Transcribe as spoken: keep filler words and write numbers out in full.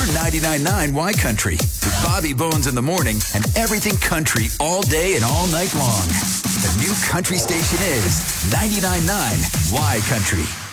ninety-nine point nine Y Country with Bobby Bones in the morning and everything country all day and all night long. The new country station is ninety-nine point nine Y Country.